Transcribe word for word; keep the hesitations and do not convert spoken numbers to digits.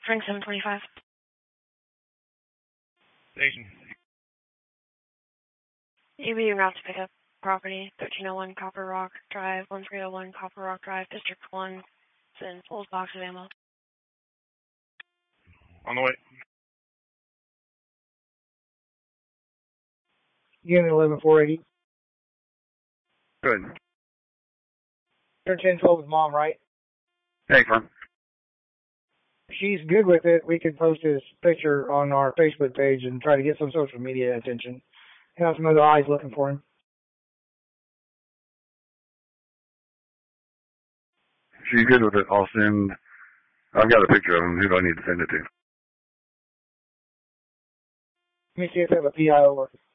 Spring seven twenty-five. Station. You be route to pick up property, thirteen oh one Copper Rock Drive, one three oh one Copper Rock Drive, District one. It's in full box of ammo. On the way. Unit eleven four eighty. Good. You're ten twelve with mom, right? Hey, Firm. If she's good with it, we can post this picture on our Facebook page and try to get some social media attention. Have some other eyes looking for him. If she's good with it, I'll send... I've got a picture of him. Who do I need to send it to? Let me see if I have a P I over.